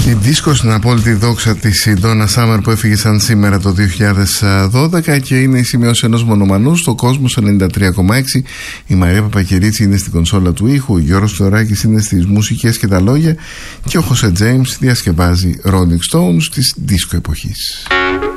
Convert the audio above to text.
Η δίσκο στην απόλυτη δόξα της Ντόνα Σάμερ που έφυγε σαν σήμερα το 2012 και είναι η σημειώση ενός μονομανού στο κόσμο 93,6. Η Μαρία Παπακερίτσι είναι στην κονσόλα του ήχου, ο Γιώργος Φλωράκης είναι στις μουσικές και τα λόγια και ο Χωσέ Τζέιμς διασκευάζει Rolling Stones της δίσκο εποχής.